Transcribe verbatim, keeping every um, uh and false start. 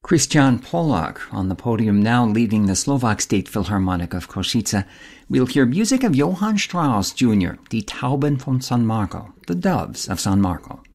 Christian Polak on the podium now, leading the Slovak State Philharmonic of Košice. We'll hear music of Johann Strauss Junior, Die Tauben von San Marco, the Doves of San Marco.